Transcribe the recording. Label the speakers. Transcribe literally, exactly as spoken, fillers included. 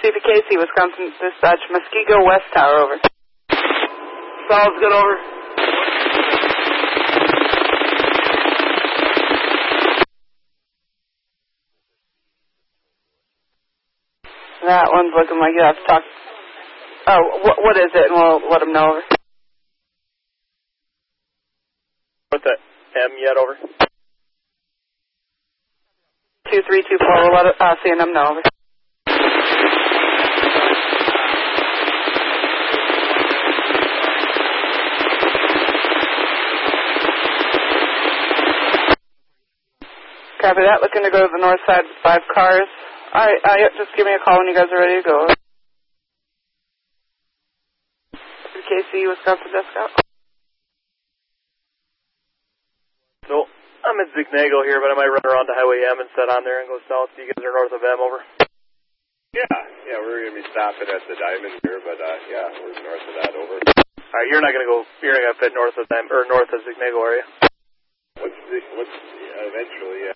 Speaker 1: C P K C, Wisconsin Dispatch, Muskego West Tower, over.
Speaker 2: Sounds good, over.
Speaker 1: That one's looking like you have to talk. Oh, wh what is it? And we'll let them know, over.
Speaker 2: With the M yet, over.
Speaker 1: two three two four, we'll let it, uh, C and M know, over. Copy that. Looking to go to the north side with five cars. All right, uh, yep, just give me a call when you guys are ready to go. K C, Wisconsin Desk Out.
Speaker 2: So, I'm in Zignagel here, but I might run around to Highway M and set on there and go south. You guys are north of M, over.
Speaker 3: Yeah, yeah, we're going to be stopping at the Diamond here, but, uh, yeah, we're north of that, over.
Speaker 2: All right, you're not going to go, you're not going to fit north of them, or north of Zignagel, are you?
Speaker 3: What's the, what's, uh, eventually, yeah.